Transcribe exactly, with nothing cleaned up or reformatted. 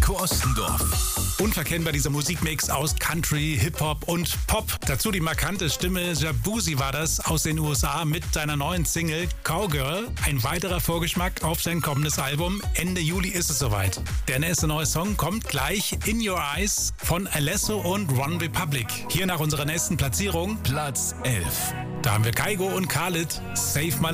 Heiko Ostendorf. Unverkennbar dieser Musikmix aus Country, Hip-Hop und Pop. Dazu die markante Stimme. Jabuzi war das aus den U S A mit seiner neuen Single Cowgirl. Ein weiterer Vorgeschmack auf sein kommendes Album. Ende Juli ist es soweit. Der nächste neue Song kommt gleich, In Your Eyes von Alesso und One Republic. Hier nach unserer nächsten Platzierung. Platz elf. Da haben wir Kygo und Khalid, Save My